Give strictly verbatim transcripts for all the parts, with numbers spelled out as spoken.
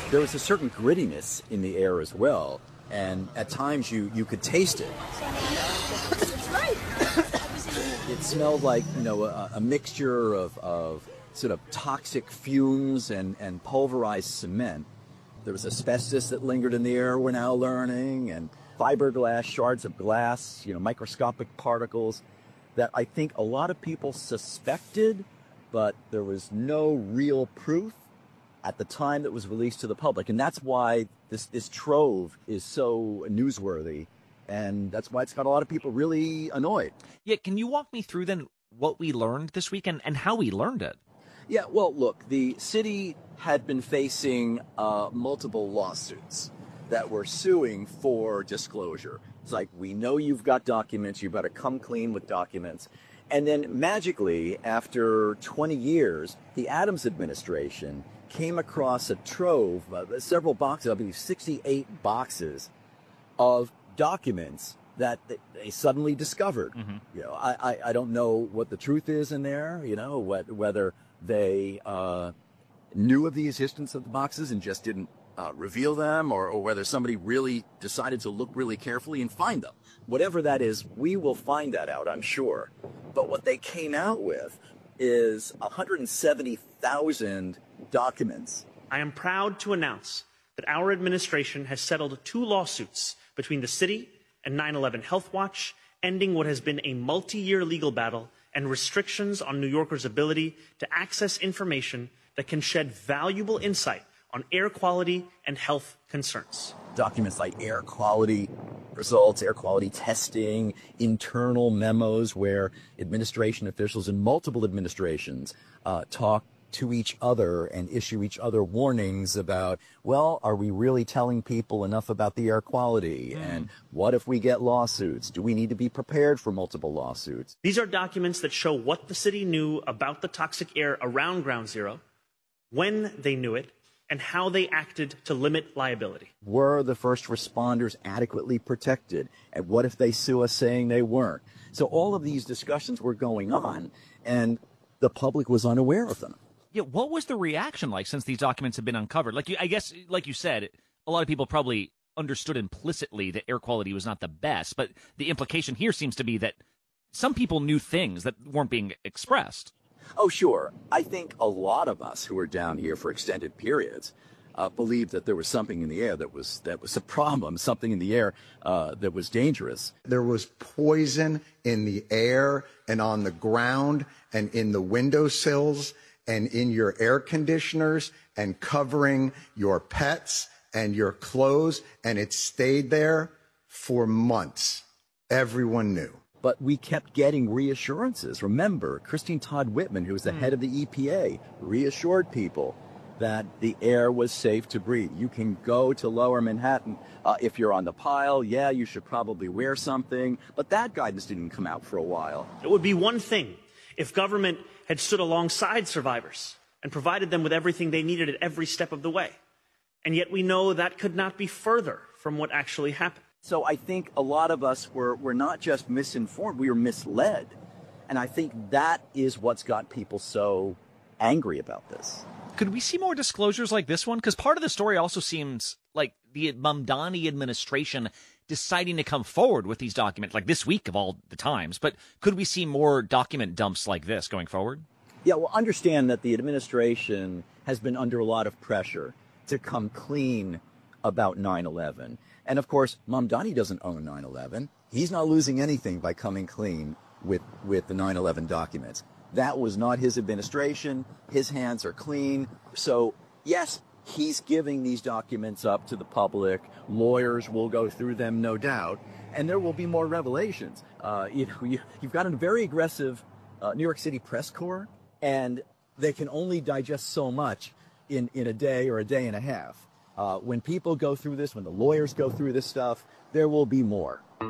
there was a certain grittiness in the air as well, and at times you, you could taste it. It smelled like, you know, a, a mixture of, of sort of toxic fumes and, and pulverized cement. There was asbestos that lingered in the air, we're now learning, and fiberglass, shards of glass, you know, microscopic particles that I think a lot of people suspected, but there was no real proof at the time that was released to the public. And that's why this, this trove is so newsworthy, and that's why it's got a lot of people really annoyed. Yeah, can you walk me through then what we learned this week and, and how we learned it? Yeah, well, look, the city had been facing uh, multiple lawsuits that were suing for disclosure. It's like, we know you've got documents, you better come clean with documents. And then magically, after twenty years, the Adams administration came across a trove, uh, several boxes, I believe sixty-eight boxes of documents that they suddenly discovered. Mm-hmm. You know, I, I, I don't know what the truth is in there, you know, what, whether they uh, knew of the existence of the boxes and just didn't uh, reveal them, or, or whether somebody really decided to look really carefully and find them. Whatever that is, we will find that out, I'm sure. But what they came out with is one hundred seventy thousand documents. I am proud to announce that our administration has settled two lawsuits between the city and nine eleven Health Watch, ending what has been a multi-year legal battle and restrictions on New Yorkers' ability to access information that can shed valuable insight on air quality and health concerns. Documents like air quality results, air quality testing, internal memos where administration officials in multiple administrations uh, talk to each other and issue each other warnings about, well, are we really telling people enough about the air quality? Mm. And what if we get lawsuits? Do we need to be prepared for multiple lawsuits? These are documents that show what the city knew about the toxic air around Ground Zero, when they knew it, and how they acted to limit liability. Were the first responders adequately protected? And what if they sue us saying they weren't? So all of these discussions were going on, and the public was unaware of them. Yeah, what was the reaction like since these documents have been uncovered? Like, you, I guess, like you said, a lot of people probably understood implicitly that air quality was not the best, but the implication here seems to be that some people knew things that weren't being expressed. Oh, sure. I think a lot of us who were down here for extended periods uh, believed that there was something in the air that was that was a problem, something in the air uh, that was dangerous. There was poison in the air and on the ground and in the windowsills and in your air conditioners and covering your pets and your clothes, and it stayed there for months. Everyone knew. But we kept getting reassurances. Remember, Christine Todd Whitman, who was the mm. head of the E P A, reassured people that the air was safe to breathe. You can go to Lower Manhattan. Uh, if you're on the pile, yeah, you should probably wear something. But that guidance didn't come out for a while. It would be one thing if government had stood alongside survivors and provided them with everything they needed at every step of the way. And yet we know that could not be further from what actually happened. So I think a lot of us were, were not just misinformed, we were misled. And I think that is what's got people so angry about this. Could we see more disclosures like this one? Because part of the story also seems like the Mamdani administration deciding to come forward with these documents, like this week of all the times. But could we see more document dumps like this going forward? Yeah, well, understand that the administration has been under a lot of pressure to come clean about nine eleven. And of course, Mamdani doesn't own nine eleven. He's not losing anything by coming clean with, with the nine eleven documents. That was not his administration. His hands are clean. So, yes, he's giving these documents up to the public. Lawyers will go through them, no doubt. And there will be more revelations. Uh, you know, you, you've got a very aggressive uh, New York City press corps, and they can only digest so much in, in a day or a day and a half. Uh, when people go through this, when the lawyers go through this stuff, there will be more. All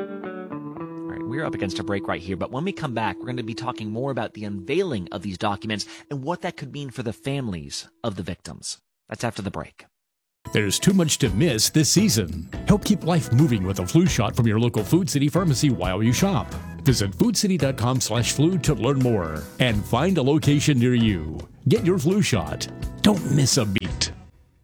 right, we're up against a break right here, but when we come back, we're going to be talking more about the unveiling of these documents and what that could mean for the families of the victims. That's after the break. There's too much to miss this season. Help keep life moving with a flu shot from your local Food City pharmacy while you shop. Visit foodcity.com slash flu to learn more and find a location near you. Get your flu shot. Don't miss a beat.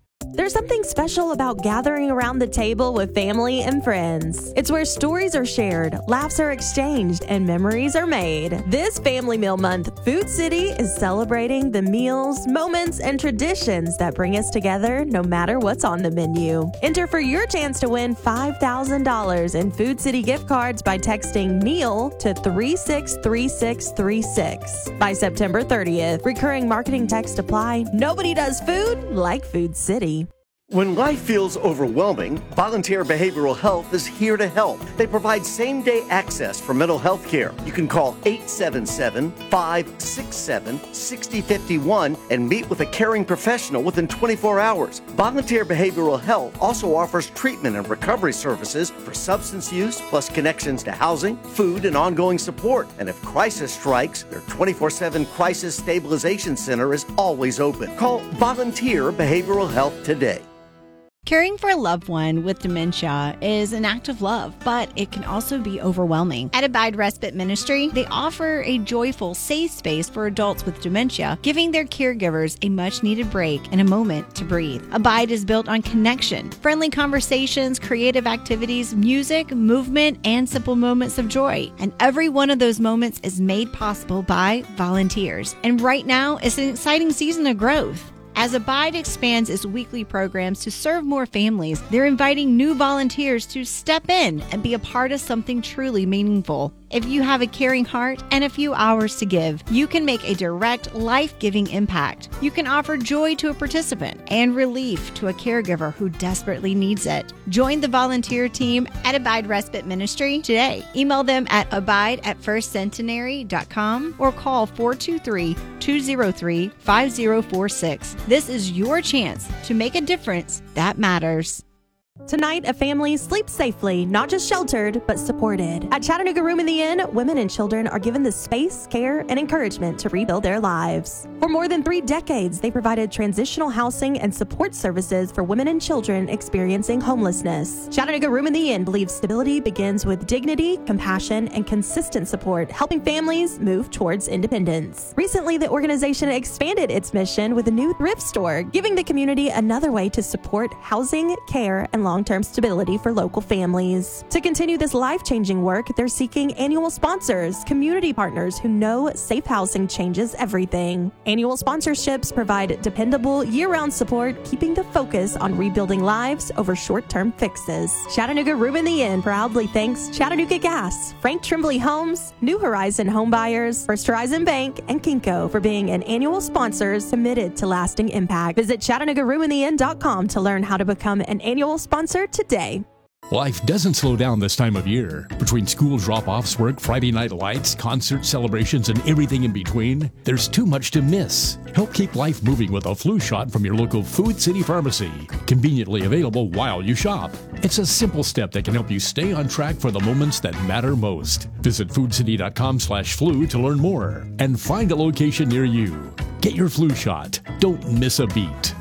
There's something special about gathering around the table with family and friends. It's where stories are shared, laughs are exchanged, and memories are made. This Family Meal Month, Food City is celebrating the meals, moments, and traditions that bring us together no matter what's on the menu. Enter for your chance to win five thousand dollars in Food City gift cards by texting meal to three six three six three six by September thirtieth. Recurring marketing text apply. Nobody does food like Food City. When life feels overwhelming, Volunteer Behavioral Health is here to help. They provide same-day access for mental health care. You can call eight seven seven, five six seven, six zero five one and meet with a caring professional within twenty-four hours. Volunteer Behavioral Health also offers treatment and recovery services for substance use, plus connections to housing, food, and ongoing support. And if crisis strikes, their twenty-four seven Crisis Stabilization Center is always open. Call Volunteer Behavioral Health today. Caring for a loved one with dementia is an act of love, but it can also be overwhelming. At Abide Respite Ministry, they offer a joyful, safe space for adults with dementia, giving their caregivers a much-needed break and a moment to breathe. Abide is built on connection, friendly conversations, creative activities, music, movement, and simple moments of joy. And every one of those moments is made possible by volunteers. And right now, it's an exciting season of growth. As Abide expands its weekly programs to serve more families, they're inviting new volunteers to step in and be a part of something truly meaningful. If you have a caring heart and a few hours to give, you can make a direct, life-giving impact. You can offer joy to a participant and relief to a caregiver who desperately needs it. Join the volunteer team at Abide Respite Ministry today. Email them at abide at first centenary dot com or call four two three, two zero three, five zero four six. This is your chance to make a difference that matters. Tonight, a family sleeps safely, not just sheltered, but supported. At Chattanooga Room in the Inn, women and children are given the space, care, and encouragement to rebuild their lives. For more than three decades, they provided transitional housing and support services for women and children experiencing homelessness. Chattanooga Room in the Inn believes stability begins with dignity, compassion, and consistent support, helping families move towards independence. Recently, the organization expanded its mission with a new thrift store, giving the community another way to support housing, care, and long-term stability for local families. To continue this life-changing work, they're seeking annual sponsors, community partners who know safe housing changes everything. Annual sponsorships provide dependable, year-round support, keeping the focus on rebuilding lives over short-term fixes. Chattanooga Room in the Inn proudly thanks Chattanooga Gas, Frank Trimbley Homes, New Horizon Home Buyers, First Horizon Bank, and Kinko for being an annual sponsors committed to lasting impact. Visit Chattanooga Room in the Inn dot com to learn how to become an annual sponsor today. Life doesn't slow down this time of year. Between school drop-offs, work, Friday night lights, concert celebrations, and everything in between, there's too much to miss. Help keep life moving with a flu shot from your local Food City Pharmacy, conveniently available while you shop. It's a simple step that can help you stay on track for the moments that matter most. Visit food city dot com slash flu to learn more and find a location near you. Get your flu shot. Don't miss a beat.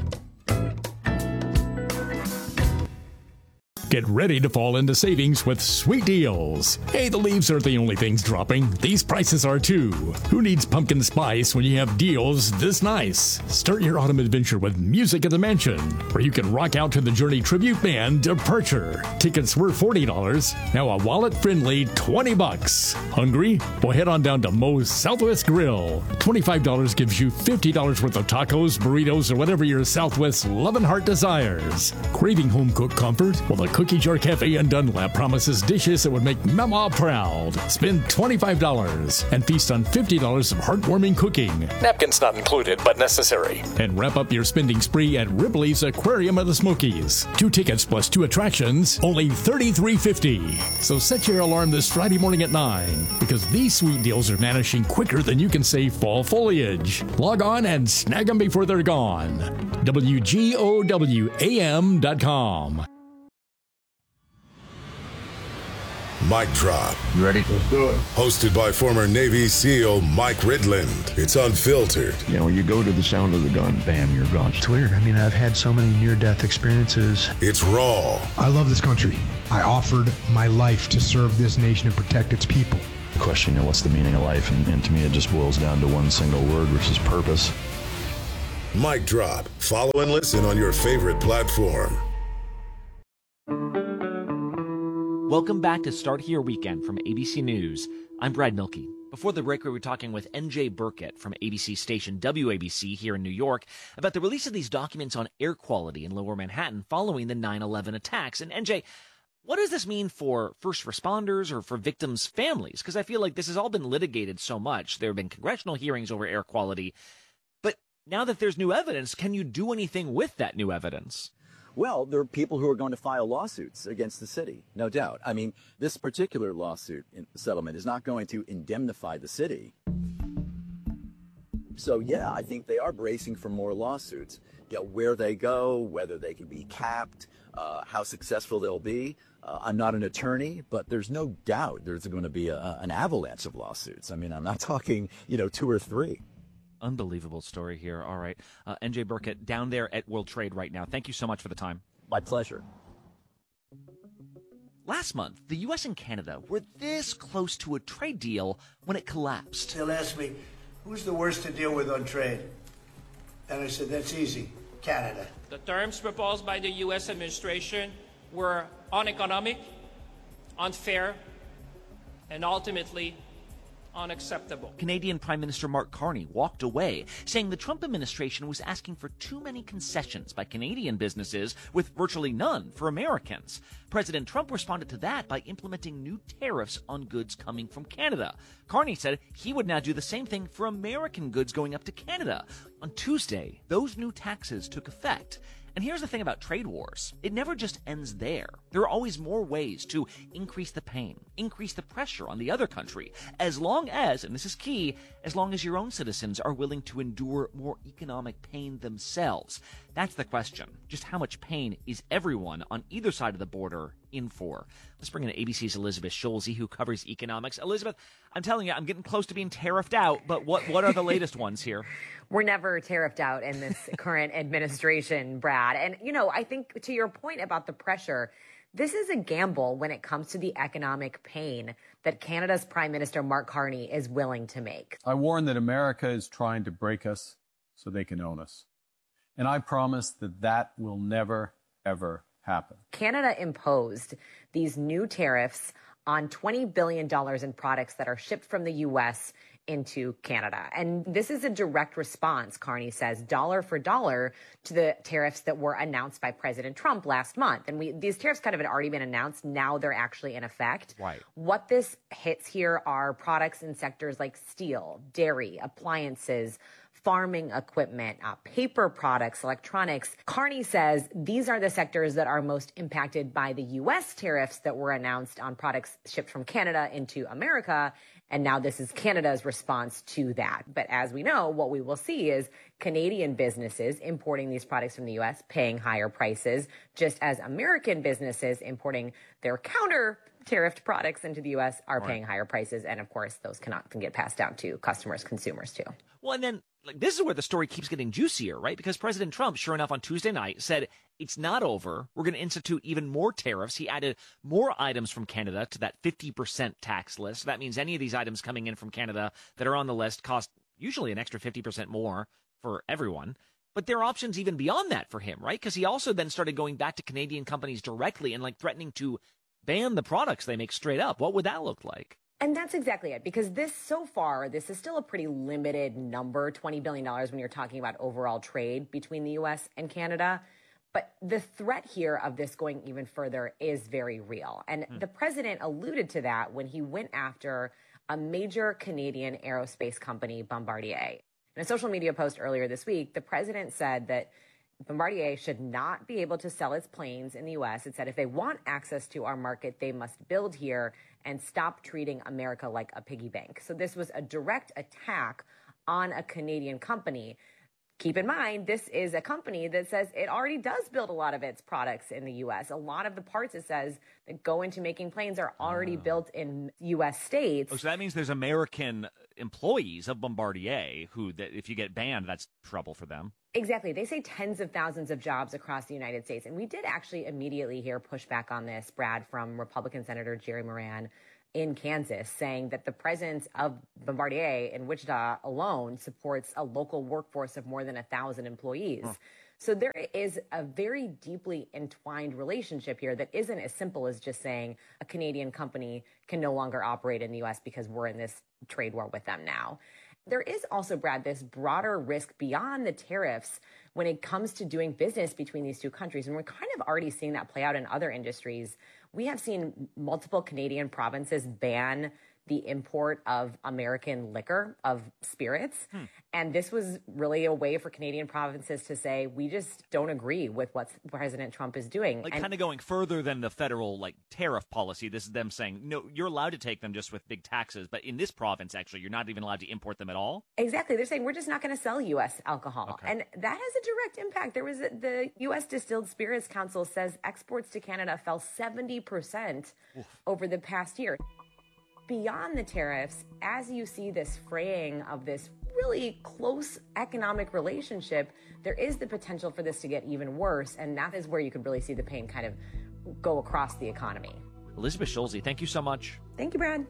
Get ready to fall into savings with sweet deals. Hey, the leaves aren't the only things dropping. These prices are too. Who needs pumpkin spice when you have deals this nice? Start your autumn adventure with Music at the Mansion, where you can rock out to the Journey tribute band Departure. Tickets were forty dollars. Now a wallet-friendly twenty bucks. Hungry? Well, head on down to Moe's Southwest Grill. twenty-five dollars gives you fifty dollars worth of tacos, burritos, or whatever your Southwest loving heart desires. Craving home-cooked comfort? Well, the Cookie Jar Cafe in Dunlap promises dishes that would make Mama proud. Spend twenty-five dollars and feast on fifty dollars of heartwarming cooking. Napkins not included, but necessary. And wrap up your spending spree at Ripley's Aquarium of the Smokies. Two tickets plus two attractions, only thirty-three fifty. So set your alarm this Friday morning at nine, because these sweet deals are vanishing quicker than you can say fall foliage. Log on and snag them before they're gone. W G O W A M dot com. Mic Drop. You ready? Let's do it. Hosted by former Navy SEAL Mike Ridland. It's unfiltered. You know, you go to the sound of the gun, bam, you're gone. It's weird. I mean, I've had so many near-death experiences. It's raw. I love this country. I offered my life to serve this nation and protect its people. The question, you know, what's the meaning of life? And, and to me, it just boils down to one single word, which is purpose. Mic Drop. Follow and listen on your favorite platform. Welcome back to Start Here Weekend from A B C News. I'm Brad Milkey. Before the break, we were talking with N J Burkett from A B C station W A B C here in New York about the release of these documents on air quality in Lower Manhattan following the nine eleven attacks. And N J, what does this mean for first responders or for victims' families? Because I feel like this has all been litigated so much. There have been congressional hearings over air quality. But now that there's new evidence, can you do anything with that new evidence? Well, there are people who are going to file lawsuits against the city, no doubt. I mean, this particular lawsuit in settlement is not going to indemnify the city. So, yeah, I think they are bracing for more lawsuits. You know, where they go, whether they can be capped, uh, how successful they'll be. Uh, I'm not an attorney, but there's no doubt there's going to be a, an avalanche of lawsuits. I mean, I'm not talking, you know, two or three. Unbelievable story here. All right. Uh, N J Burkett down there at World Trade right now. Thank you so much for the time. My pleasure. Last month, the U S and Canada were this close to a trade deal when it collapsed. They'll ask me, who's the worst to deal with on trade? And I said, that's easy, Canada. The terms proposed by the U S administration were uneconomic, unfair, and ultimately unacceptable. Canadian Prime Minister Mark Carney walked away, saying the Trump administration was asking for too many concessions by Canadian businesses with virtually none for Americans. President Trump responded to that by implementing new tariffs on goods coming from Canada. Carney said he would now do the same thing for American goods going up to Canada. On Tuesday, those new taxes took effect. And here's the thing about trade wars. It never just ends there. There are always more ways to increase the pain, increase the pressure on the other country, as long as, and this is key, as long as your own citizens are willing to endure more economic pain themselves. That's the question. Just how much pain is everyone on either side of the border in for? Let's bring in A B C's Elizabeth Schulze, who covers economics. Elizabeth, I'm telling you, I'm getting close to being tariffed out, but what, what are the latest ones here? We're never tariffed out in this current administration, Brad. And, you know, I think to your point about the pressure, this is a gamble when it comes to the economic pain that Canada's Prime Minister Mark Carney is willing to make. I warn that America is trying to break us so they can own us. And I promise that that will never, ever happen. Canada imposed these new tariffs on twenty billion dollars in products that are shipped from the U S into Canada. And this is a direct response, Carney says, dollar for dollar to the tariffs that were announced by President Trump last month. And we these tariffs kind of had already been announced. Now they're actually in effect. Right. What this hits here are products in sectors like steel, dairy, appliances, farming equipment, uh, paper products, electronics. Carney says these are the sectors that are most impacted by the U S tariffs that were announced on products shipped from Canada into America. And now this is Canada's response to that. But as we know, what we will see is Canadian businesses importing these products from the U S paying higher prices, just as American businesses importing their counter tariffed products into the U S are paying higher prices. And of course, those cannot can get passed down to customers, consumers too. Well, and then like this is where the story keeps getting juicier, right? Because President Trump, sure enough, on Tuesday night said it's not over. We're going to institute even more tariffs. He added more items from Canada to that fifty percent tax list. That means any of these items coming in from Canada that are on the list cost usually an extra fifty percent more for everyone. But there are options even beyond that for him, right? Because he also then started going back to Canadian companies directly and like threatening to ban the products they make straight up. What would that look like? And that's exactly it, because this, so far, this is still a pretty limited number, twenty billion dollars when you're talking about overall trade between the U S and Canada. But the threat here of this going even further is very real. And mm. the president alluded to that when he went after a major Canadian aerospace company, Bombardier. In a social media post earlier this week, the president said that Bombardier should not be able to sell its planes in the U S. It said if they want access to our market, they must build here and stop treating America like a piggy bank. So this was a direct attack on a Canadian company. Keep in mind, this is a company that says it already does build a lot of its products in the U S. A lot of the parts, it says, that go into making planes are already oh. built in U S states. Oh, so that means there's American employees of Bombardier who, that if you get banned, that's trouble for them. Exactly. They say tens of thousands of jobs across the United States. And we did actually immediately hear pushback on this, Brad, from Republican Senator Jerry Moran, in Kansas saying that the presence of Bombardier in Wichita alone supports a local workforce of more than a thousand employees. Huh. So there is a very deeply entwined relationship here that isn't as simple as just saying a Canadian company can no longer operate in the U S because we're in this trade war with them now. There is also, Brad, this broader risk beyond the tariffs when it comes to doing business between these two countries. And we're kind of already seeing that play out in other industries. We have seen multiple Canadian provinces ban the import of American liquor, of spirits. Hmm. And this was really a way for Canadian provinces to say, we just don't agree with what President Trump is doing. Like and kind of going further than the federal like tariff policy. This is them saying, no, you're allowed to take them just with big taxes. But in this province, actually, you're not even allowed to import them at all. Exactly. They're saying we're just not going to sell U S alcohol. Okay. And that has a direct impact. There was a, the U S Distilled Spirits Council says exports to Canada fell seventy percent Oof. Over the past year. Beyond the tariffs, as you see this fraying of this really close economic relationship, there is the potential for this to get even worse. And that is where you could really see the pain kind of go across the economy. Elizabeth Schulze, thank you so much. Thank you, Brad.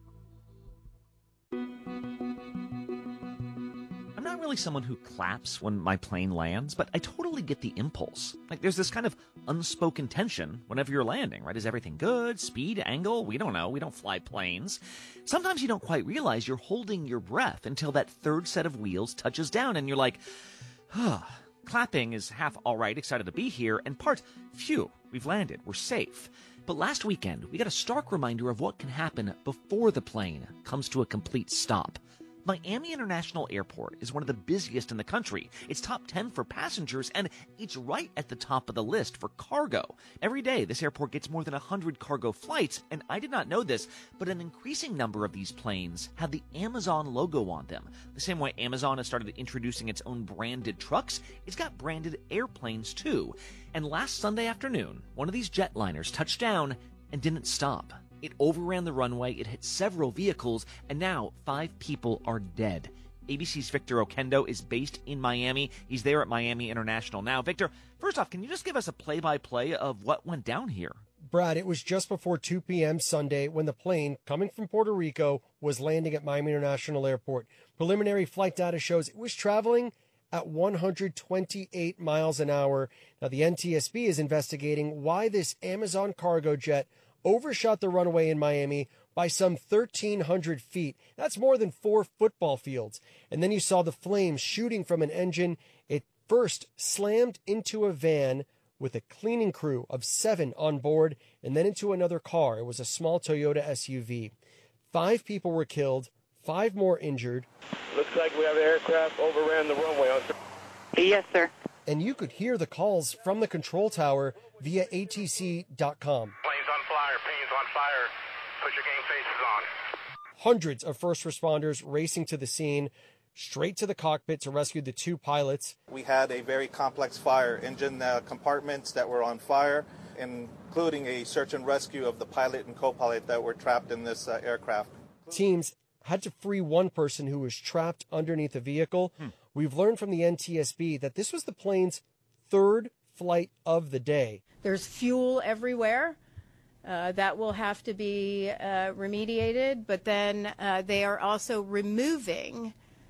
I'm not really someone who claps when my plane lands, but I totally get the impulse. Like, there's this kind of unspoken tension whenever you're landing, right? Is everything good? Speed? Angle? We don't know. We don't fly planes. Sometimes you don't quite realize you're holding your breath until that third set of wheels touches down, and you're like, huh. Clapping is half all right, excited to be here, and part, phew, we've landed, we're safe. But last weekend, we got a stark reminder of what can happen before the plane comes to a complete stop. Miami International Airport is one of the busiest in the country. It's top ten for passengers, and it's right at the top of the list for cargo. Every day, this airport gets more than one hundred cargo flights, and I did not know this, but an increasing number of these planes have the Amazon logo on them. The same way Amazon has started introducing its own branded trucks, it's got branded airplanes too. And last Sunday afternoon, one of these jetliners touched down and didn't stop. It overran the runway, it hit several vehicles, and now five people are dead. A B C's Victor Oquendo is based in Miami. He's there at Miami International now. Victor, first off, can you just give us a play-by-play of what went down here? Brad, it was just before two p.m. Sunday when the plane, coming from Puerto Rico, was landing at Miami International Airport. Preliminary flight data shows it was traveling at one hundred twenty-eight miles an hour. Now, the N T S B is investigating why this Amazon cargo jet overshot the runway in Miami by some thirteen hundred feet. That's more than four football fields. And then you saw the flames shooting from an engine. It first slammed into a van with a cleaning crew of seven on board and then into another car. It was a small Toyota S U V. Five people were killed, five more injured. Looks like we have an aircraft overran the runway. On yes, sir. And you could hear the calls from the control tower via A T C dot com. Planes on fire, planes on fire. Put your game faces on. Hundreds of first responders racing to the scene, straight to the cockpit to rescue the two pilots. We had a very complex fire, engine uh, compartments that were on fire, including a search and rescue of the pilot and co-pilot that were trapped in this uh, aircraft. Teams had to free one person who was trapped underneath the vehicle. Hmm. We've learned from the N T S B that this was the plane's third flight of the day. There's fuel everywhere. Uh, that will have to be uh, remediated, but then uh, they are also removing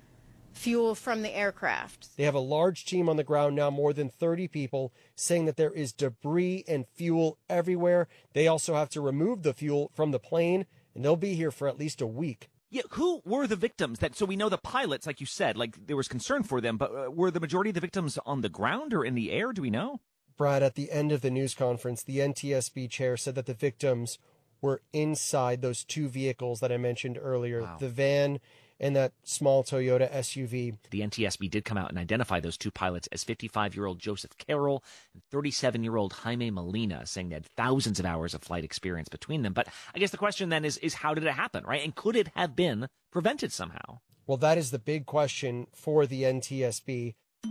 fuel from the aircraft. They have a large team on the ground now, more than thirty people, saying that there is debris and fuel everywhere. They also have to remove the fuel from the plane, and they'll be here for at least a week. Yeah, who were the victims? That so we know the pilots, like you said, like there was concern for them, but uh, were the majority of the victims on the ground or in the air? Do we know? Brad, at the end of the news conference, the N T S B chair said that the victims were inside those two vehicles that I mentioned earlier, wow. the van and that small Toyota S U V. The N T S B did come out and identify those two pilots as fifty-five-year-old Joseph Carroll and thirty-seven-year-old Jaime Molina, saying they had thousands of hours of flight experience between them. But I guess the question then is, is how did it happen, right? And could it have been prevented somehow? Well, that is the big question for the N T S B.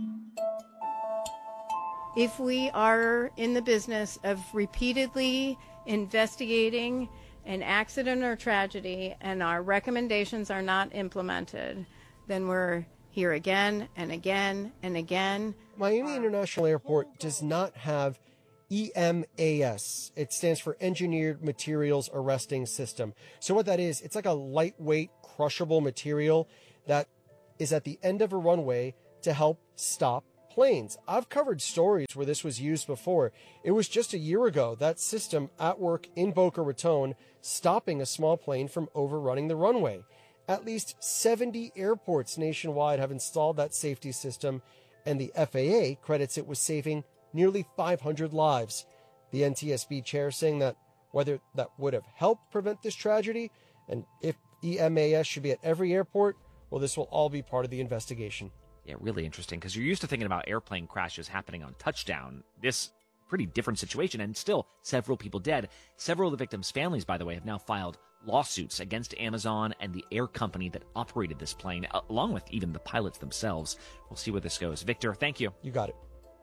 If we are in the business of repeatedly investigating an accident or tragedy and our recommendations are not implemented, then we're here again and again and again. Miami International Airport does not have E M A S. It stands for Engineered Materials Arresting System. So what that is, it's like a lightweight, crushable material that is at the end of a runway to help stop planes. I've covered stories where this was used before. It was just a year ago, that system at work in Boca Raton, stopping a small plane from overrunning the runway. At least seventy airports nationwide have installed that safety system, and the F A A credits it with saving nearly five hundred lives. The N T S B chair saying that whether that would have helped prevent this tragedy, and if E M A S should be at every airport, well, this will all be part of the investigation. Yeah, really interesting, because you're used to thinking about airplane crashes happening on touchdown. This pretty different situation, and still several people dead. Several of the victims' families, by the way, have now filed lawsuits against Amazon and the air company that operated this plane, along with even the pilots themselves. We'll see where this goes. Victor, thank you. You got it.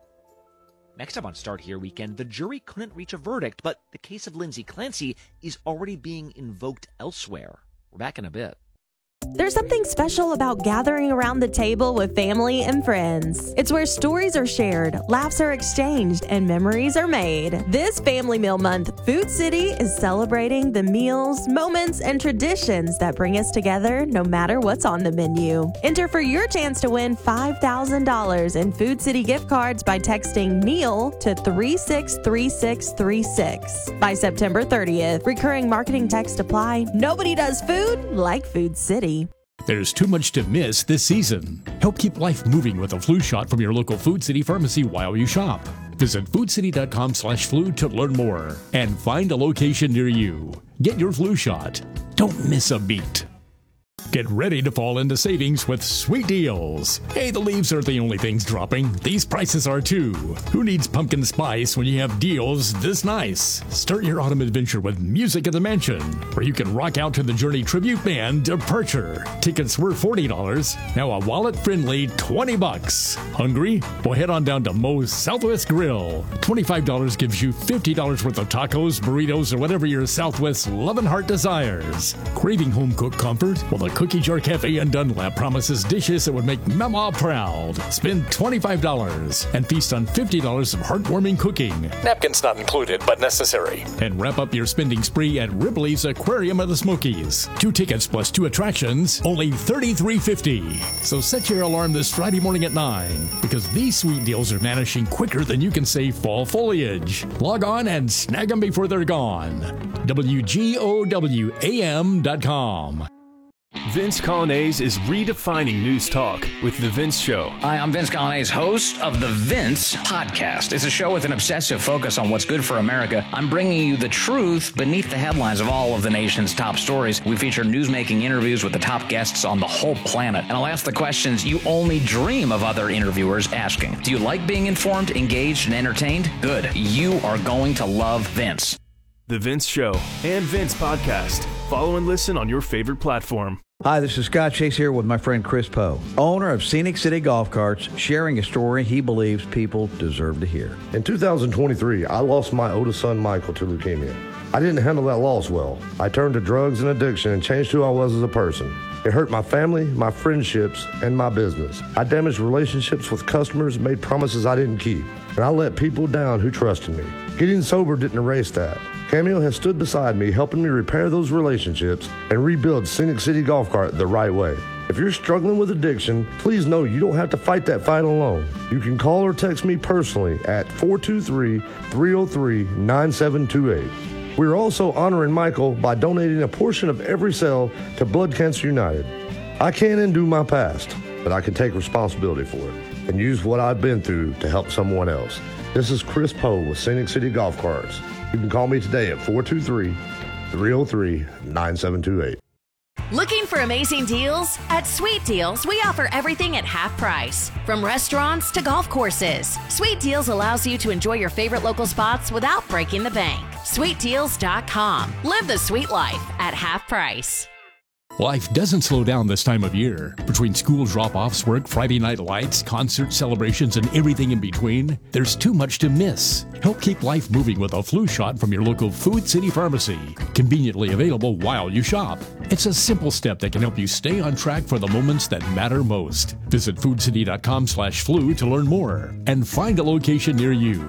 Next up on Start Here Weekend, the jury couldn't reach a verdict, but the case of Lindsay Clancy is already being invoked elsewhere. We're back in a bit. There's something special about gathering around the table with family and friends. It's where stories are shared, laughs are exchanged, and memories are made. This Family Meal Month, Food City is celebrating the meals, moments, and traditions that bring us together no matter what's on the menu. Enter for your chance to win five thousand dollars in Food City gift cards by texting meal to three six three six three six. By September thirtieth, recurring marketing text apply. Nobody does food like Food City. There's too much to miss this season. Help keep life moving with a flu shot from your local Food City pharmacy while you shop. Visit foodcity.com slash flu to learn more and find a location near you. Get your flu shot. Don't miss a beat. Get ready to fall into savings with sweet deals. Hey, the leaves aren't the only things dropping. These prices are too. Who needs pumpkin spice when you have deals this nice? Start your autumn adventure with Music at the Mansion, where you can rock out to the Journey tribute band Departure. Tickets were forty dollars. Now a wallet-friendly twenty bucks. Hungry? Well, head on down to Moe's Southwest Grill. twenty-five dollars gives you fifty dollars worth of tacos, burritos, or whatever your Southwest loving heart desires. Craving home-cooked comfort? Well, the Cookie Jar Cafe in Dunlap promises dishes that would make Mama proud. Spend twenty-five dollars and feast on fifty dollars of heartwarming cooking. Napkins not included, but necessary. And wrap up your spending spree at Ripley's Aquarium of the Smokies. Two tickets plus two attractions, only thirty-three fifty. So set your alarm this Friday morning at nine, because these sweet deals are vanishing quicker than you can say fall foliage. Log on and snag them before they're gone. W G O W A M dot com. Vince Colonnese is redefining news talk with The Vince Show. Hi, I'm Vince Colonnese, host of The Vince Podcast. It's a show with an obsessive focus on what's good for America. I'm bringing you the truth beneath the headlines of all of the nation's top stories. We feature newsmaking interviews with the top guests on the whole planet. And I'll ask the questions you only dream of other interviewers asking. Do you like being informed, engaged, and entertained? Good. You are going to love Vince. The Vince Show and Vince Podcast. Follow and listen on your favorite platform. Hi, this is Scott Chase here with my friend Chris Poe, owner of Scenic City Golf Carts, sharing a story he believes people deserve to hear. In two thousand twenty-three, I lost my oldest son, Michael, to leukemia. I didn't handle that loss well. I turned to drugs and addiction and changed who I was as a person. It hurt my family, my friendships, and my business. I damaged relationships with customers, made promises I didn't keep, and I let people down who trusted me. Getting sober didn't erase that. Cameo has stood beside me, helping me repair those relationships and rebuild Scenic City Golf Cart the right way. If you're struggling with addiction, please know you don't have to fight that fight alone. You can call or text me personally at four two three, three oh three, nine seven two eight. We're also honoring Michael by donating a portion of every sale to Blood Cancer United. I can't undo my past, but I can take responsibility for it and use what I've been through to help someone else. This is Chris Poe with Scenic City Golf Carts. You can call me today at four two three, three oh three, nine seven two eight. Looking for amazing deals? At Sweet Deals, we offer everything at half price. From restaurants to golf courses, Sweet Deals allows you to enjoy your favorite local spots without breaking the bank. sweet deals dot com. Live the sweet life at half price. Life doesn't slow down this time of year. Between school drop-offs, work, Friday night lights, concert celebrations, and everything in between, there's too much to miss. Help keep life moving with a flu shot from your local Food City pharmacy, conveniently available while you shop. It's a simple step that can help you stay on track for the moments that matter most. Visit foodcity.com slash flu to learn more and find a location near you.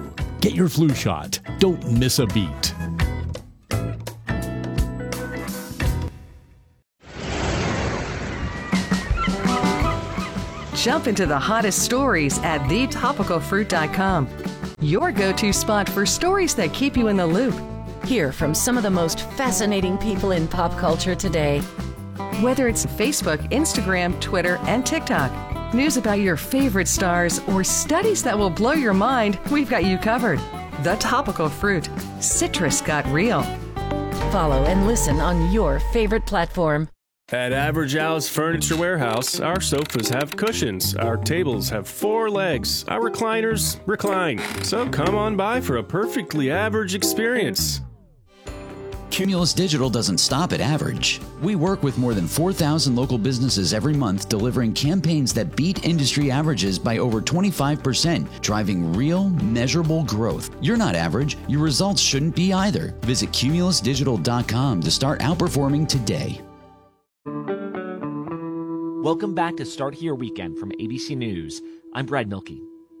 Get your flu shot. Don't miss a beat. Jump into the hottest stories at the topical fruit dot com. Your go-to spot for stories that keep you in the loop. Hear from some of the most fascinating people in pop culture today. Whether it's Facebook, Instagram, Twitter, and TikTok, news about your favorite stars, or studies that will blow your mind, we've got you covered. The Topical Fruit. Citrus got real. Follow and listen on your favorite platform. At Average Al's Furniture Warehouse, our sofas have cushions, our tables have four legs, our recliners recline. So come on by for a perfectly average experience. Cumulus Digital doesn't stop at average. We work with more than four thousand local businesses every month, delivering campaigns that beat industry averages by over twenty-five percent, driving real, measurable growth. You're not average. Your results shouldn't be either. Visit cumulus digital dot com to start outperforming today. Welcome back to Start Here Weekend from A B C News. I'm Brad Milkey.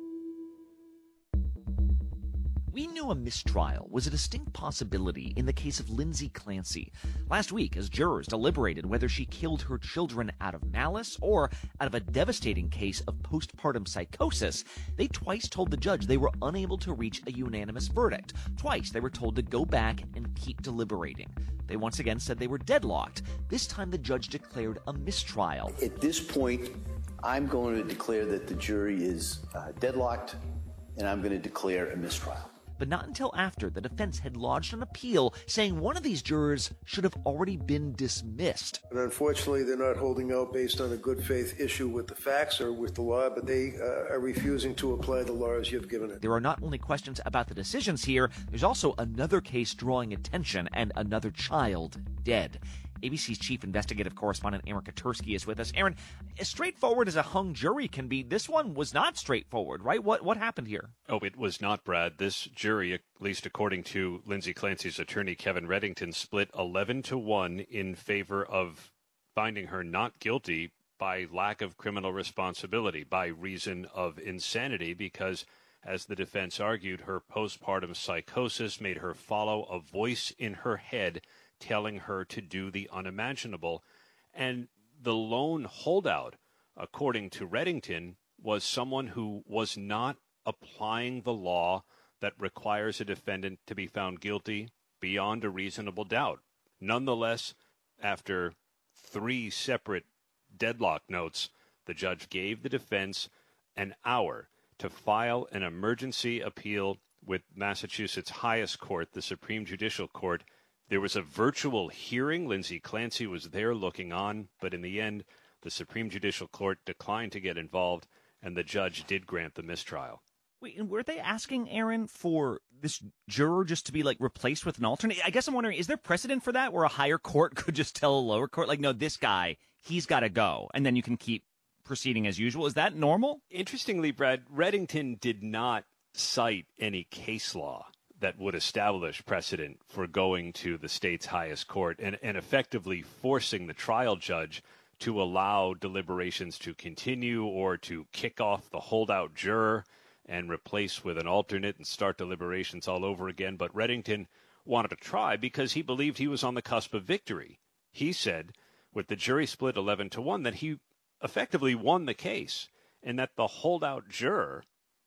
We knew a mistrial was a distinct possibility in the case of Lindsay Clancy. Last week, as jurors deliberated whether she killed her children out of malice or out of a devastating case of postpartum psychosis, they twice told the judge they were unable to reach a unanimous verdict. Twice they were told to go back and keep deliberating. They once again said they were deadlocked. This time the judge declared a mistrial. At this point, I'm going to declare that the jury is uh, deadlocked, and I'm going to declare a mistrial. But not until after the defense had lodged an appeal saying one of these jurors should have already been dismissed. And unfortunately, they're not holding out based on a good faith issue with the facts or with the law, but they uh, are refusing to apply the law as you've given it. There are not only questions about the decisions here, there's also another case drawing attention and another child dead. A B C's chief investigative correspondent Aaron Katersky is with us. Aaron, as straightforward as a hung jury can be, this one was not straightforward, right? What what happened here? Oh, it was not, Brad. This jury, at least according to Lindsay Clancy's attorney, Kevin Reddington, split eleven to one in favor of finding her not guilty by lack of criminal responsibility, by reason of insanity, because, as the defense argued, her postpartum psychosis made her follow a voice in her head telling her to do the unimaginable. And the lone holdout, according to Reddington, was someone who was not applying the law that requires a defendant to be found guilty beyond a reasonable doubt. Nonetheless, after three separate deadlock notes, the judge gave the defense an hour to file an emergency appeal with Massachusetts' highest court, the Supreme Judicial Court. There was a virtual hearing. Lindsay Clancy was there looking on, but in the end, the Supreme Judicial Court declined to get involved, and the judge did grant the mistrial. Wait, and were they asking, Aaron, for this juror just to be, like, replaced with an alternate? I guess I'm wondering, is there precedent for that where a higher court could just tell a lower court, like, no, this guy, he's got to go, and then you can keep proceeding as usual? Is that normal? Interestingly, Brad, Reddington did not cite any case law that would establish precedent for going to the state's highest court and, and effectively forcing the trial judge to allow deliberations to continue or to kick off the holdout juror and replace with an alternate and start deliberations all over again. But Reddington wanted to try because he believed he was on the cusp of victory. He said, with the jury split eleven to one, that he effectively won the case and that the holdout juror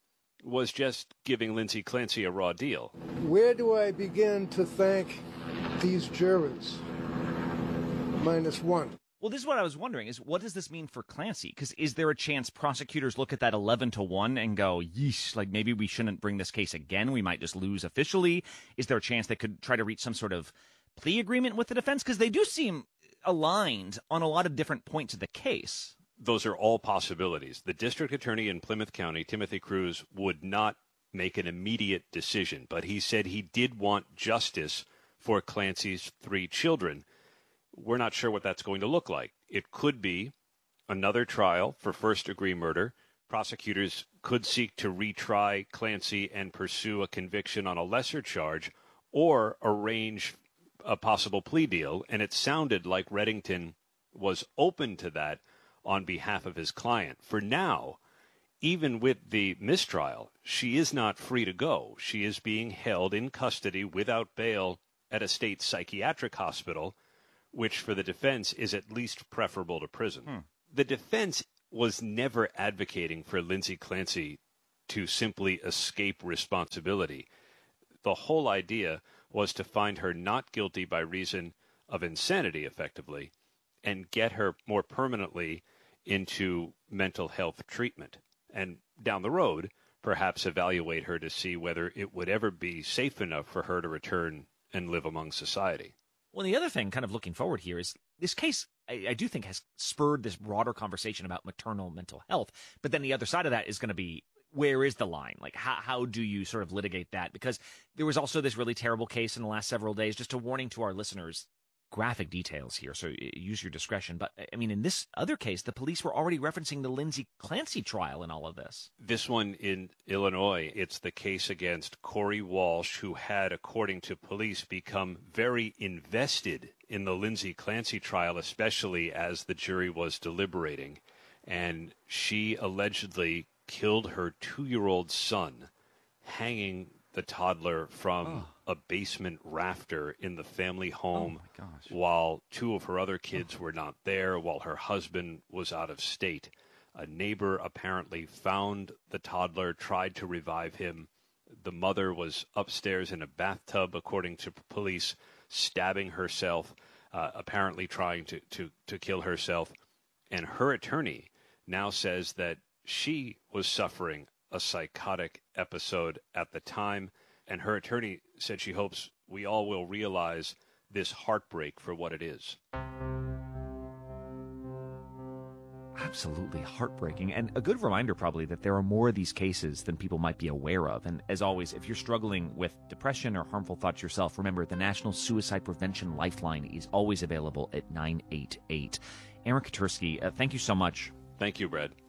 was just giving Lindsay Clancy a raw deal. Where do I begin to thank these jurors? Minus one. Well, this is what I was wondering, is what does this mean for Clancy? Because is there a chance prosecutors look at that eleven to one and go, yeesh, like maybe we shouldn't bring this case again, we might just lose officially? Is there a chance they could try to reach some sort of plea agreement with the defense? Because they do seem aligned on a lot of different points of the case. Those are all possibilities. The district attorney in Plymouth County, Timothy Cruz, would not make an immediate decision, but he said he did want justice for Clancy's three children. We're not sure what that's going to look like. It could be another trial for first-degree murder. Prosecutors could seek to retry Clancy and pursue a conviction on a lesser charge or arrange a possible plea deal, and it sounded like Reddington was open to that on behalf of his client. For now, even with the mistrial, she is not free to go. She is being held in custody without bail at a state psychiatric hospital, which for the defense is at least preferable to prison. Hmm. The defense was never advocating for Lindsay Clancy to simply escape responsibility. The whole idea was to find her not guilty by reason of insanity, effectively, and get her more permanently into mental health treatment. And down the road, perhaps evaluate her to see whether it would ever be safe enough for her to return and live among society. Well, the other thing, kind of looking forward here, is this case, I, I do think, has spurred this broader conversation about maternal mental health. But then the other side of that is going to be, where is the line? Like, how, how do you sort of litigate that? Because there was also this really terrible case in the last several days. Just a warning to our listeners, graphic details here, so use your discretion. But, I mean, in this other case, the police were already referencing the Lindsay Clancy trial in all of this. This one in Illinois, it's the case against Corey Walsh, who had, according to police, become very invested in the Lindsay Clancy trial, especially as the jury was deliberating. And she allegedly killed her two-year-old son, hanging the toddler from oh. a basement rafter in the family home oh my gosh. while two of her other kids oh. were not there, while her husband was out of state. A neighbor apparently found the toddler, tried to revive him. The mother was upstairs in a bathtub, according to police, stabbing herself, uh, apparently trying to, to, to kill herself. And her attorney now says that she was suffering a psychotic episode at the time, and her attorney said she hopes we all will realize this heartbreak for what it is. Absolutely heartbreaking, and a good reminder probably that there are more of these cases than people might be aware of. And as always, if you're struggling with depression or harmful thoughts yourself, remember the National Suicide Prevention Lifeline is always available at nine eight eight. Aaron Katersky, uh, thank you so much. Thank you, Brad.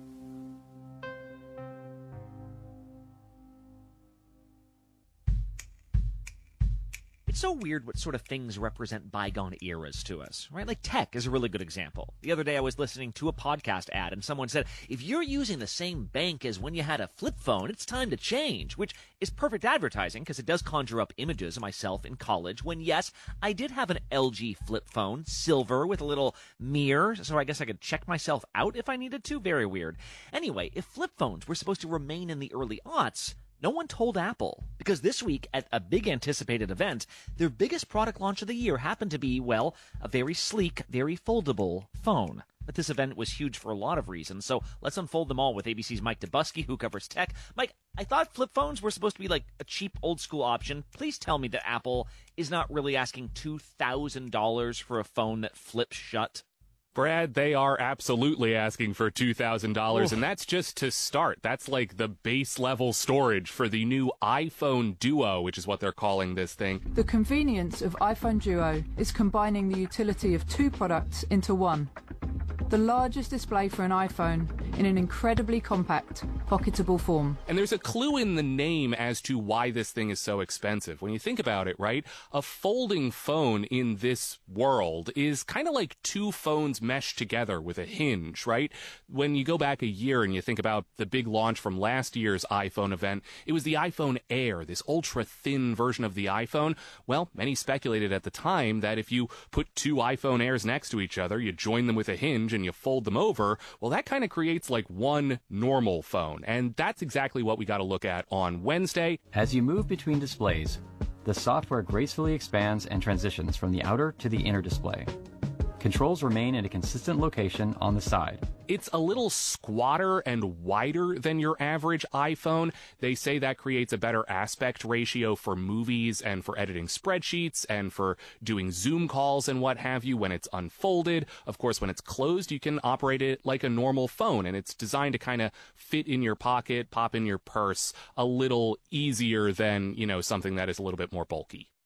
It's so weird what sort of things represent bygone eras to us, right? Like tech is a really good example. The other day I was listening to a podcast ad and someone said, if you're using the same bank as when you had a flip phone, it's time to change, which is perfect advertising because it does conjure up images of myself in college when, yes, I did have an L G flip phone, silver with a little mirror, so I guess I could check myself out if I needed to. Very weird. Anyway, if flip phones were supposed to remain in the early aughts, no one told Apple, because this week at a big anticipated event, their biggest product launch of the year happened to be, well, a very sleek, very foldable phone. But this event was huge for a lot of reasons, so let's unfold them all with A B C's Mike Dubusky, who covers tech. Mike, I thought flip phones were supposed to be like a cheap old-school option. Please tell me that Apple is not really asking two thousand dollars for a phone that flips shut. Brad, they are absolutely asking for two thousand dollars, and that's just to start. That's like the base level storage for the new iPhone Duo, which is what they're calling this thing. The convenience of iPhone Duo is combining the utility of two products into one. The largest display for an iPhone in an incredibly compact, pocketable form. And there's a clue in the name as to why this thing is so expensive. When you think about it, right, a folding phone in this world is kind of like two phones meshed together with a hinge, right? When you go back a year and you think about the big launch from last year's iPhone event, it was the iPhone Air, this ultra-thin version of the iPhone. Well, many speculated at the time that if you put two iPhone Airs next to each other, you join them with a hinge and you fold them over, well, that kind of creates like one normal phone. And that's exactly what we got to look at on Wednesday. As you move between displays, the software gracefully expands and transitions from the outer to the inner display. Controls remain in a consistent location on the side. It's a little squatter and wider than your average iPhone. They say that creates a better aspect ratio for movies and for editing spreadsheets and for doing Zoom calls and what have you when it's unfolded. Of course, when it's closed, you can operate it like a normal phone, and it's designed to kind of fit in your pocket, pop in your purse a little easier than, you know, something that is a little bit more bulky.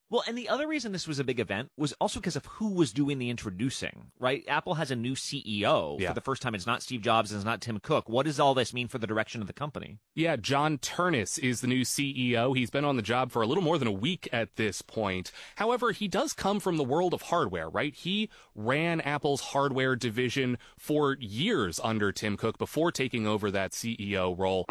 Well, and the other reason this was a big event was also because of who was doing the introducing, right? Apple has a new C E O Yeah. for the first time. It's not Steve Jobs and it's not Tim Cook. What does all this mean for the direction of the company? Yeah, John Ternus is the new C E O. He's been on the job for a little more than a week at this point. However, he does come from the world of hardware, right? He ran Apple's hardware division for years under Tim Cook before taking over that C E O role.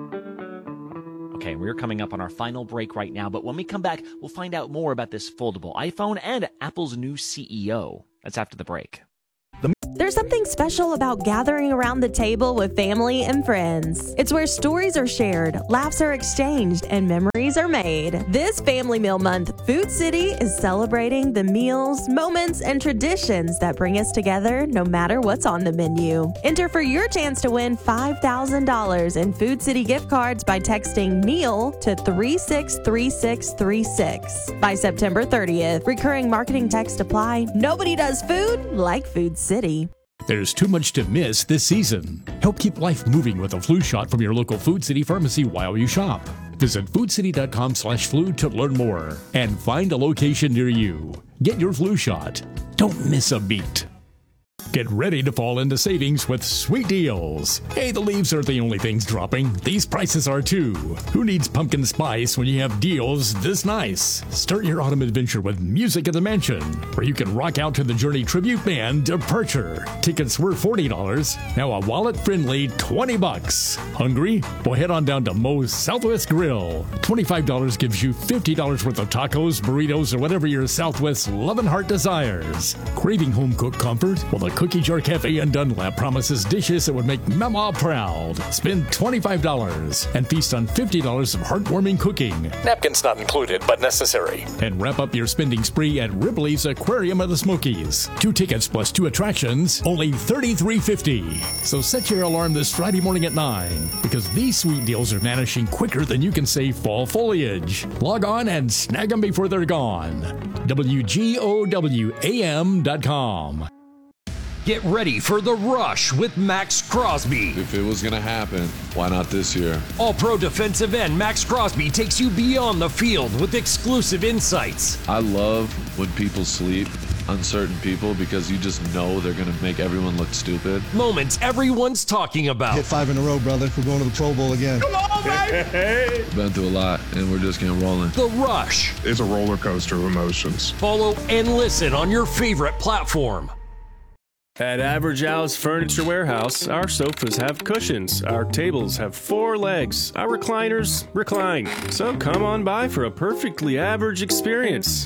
Okay, we're coming up on our final break right now, but when we come back, we'll find out more about this foldable iPhone and Apple's new C E O. That's after the break. There's something special about gathering around the table with family and friends. It's where stories are shared, laughs are exchanged, and memories are made. This Family Meal Month, Food City is celebrating the meals, moments, and traditions that bring us together no matter what's on the menu. Enter for your chance to win five thousand dollars in Food City gift cards by texting MEAL to three six three six three six. By September thirtieth, recurring marketing text apply. Nobody does food like Food City. There's too much to miss this season. Help keep life moving with a flu shot from your local Food City pharmacy while you shop. Visit foodcity.com slash flu to learn more and find a location near you. Get your flu shot. Don't miss a beat. Get ready to fall into savings with sweet deals. Hey, the leaves aren't the only things dropping. These prices are too. Who needs pumpkin spice when you have deals this nice? Start your autumn adventure with Music at the Mansion, where you can rock out to the Journey tribute band Departure. Tickets were forty dollars. Now a wallet-friendly twenty bucks. Hungry? Well, head on down to Moe's Southwest Grill. twenty-five dollars gives you fifty dollars worth of tacos, burritos, or whatever your Southwest loving heart desires. Craving home-cooked comfort? Well, the Cookie Jar Cafe in Dunlap promises dishes that would make Mama proud. Spend twenty-five dollars and feast on fifty dollars of heartwarming cooking. Napkins not included, but necessary. And wrap up your spending spree at Ripley's Aquarium of the Smokies. Two tickets plus two attractions, only thirty-three fifty. So set your alarm this Friday morning at nine, because these sweet deals are vanishing quicker than you can save fall foliage. Log on and snag them before they're gone. W G O W A M dot com. Get ready for The Rush with Max Crosby. If it was going to happen, why not this year? All-pro defensive end Max Crosby takes you beyond the field with exclusive insights. I love when people sleep, uncertain people, because you just know they're going to make everyone look stupid. Moments everyone's talking about. Hit five in a row, brother. We're going to the Pro Bowl again. Come on, baby! Been through a lot, and we're just getting rolling. The Rush. It's a roller coaster of emotions. Follow and listen on your favorite platform. At Average Al's Furniture Warehouse, our sofas have cushions, our tables have four legs, our recliners recline. So come on by for a perfectly average experience.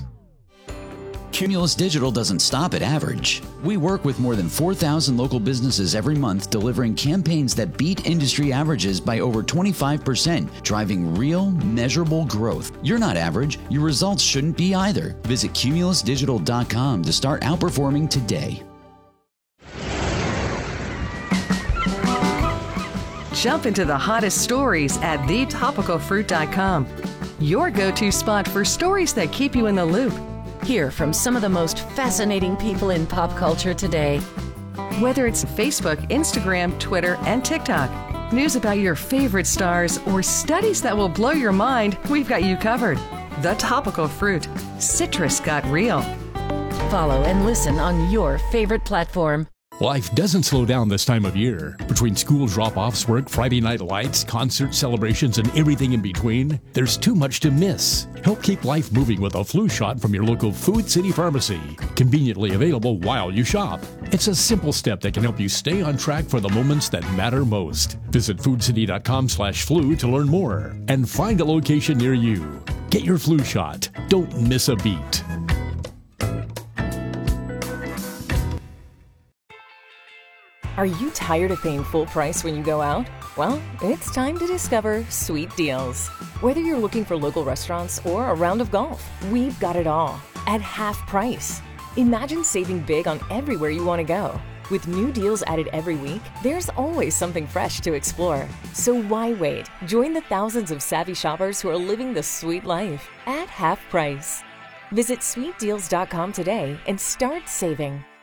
Cumulus Digital doesn't stop at average. We work with more than four thousand local businesses every month, delivering campaigns that beat industry averages by over twenty-five percent, driving real, measurable growth. You're not average. Your results shouldn't be either. Visit cumulus digital dot com to start outperforming today. Jump into the hottest stories at the topical fruit dot com. Your go-to spot for stories that keep you in the loop. Hear from some of the most fascinating people in pop culture today. Whether it's Facebook, Instagram, Twitter, and TikTok, news about your favorite stars, or studies that will blow your mind, we've got you covered. The Topical Fruit. Citrus got real. Follow and listen on your favorite platform. Life doesn't slow down this time of year. Between school drop-offs, work, Friday night lights, concert celebrations, and everything in between, there's too much to miss. Help keep life moving with a flu shot from your local Food City pharmacy. Conveniently available while you shop. It's a simple step that can help you stay on track for the moments that matter most. Visit foodcity.com slash flu to learn more and find a location near you. Get your flu shot. Don't miss a beat. Are you tired of paying full price when you go out? Well, it's time to discover Sweet Deals. Whether you're looking for local restaurants or a round of golf, we've got it all at half price. Imagine saving big on everywhere you want to go. With new deals added every week, there's always something fresh to explore. So why wait? Join the thousands of savvy shoppers who are living the sweet life at half price. Visit sweet deals dot com today and start saving.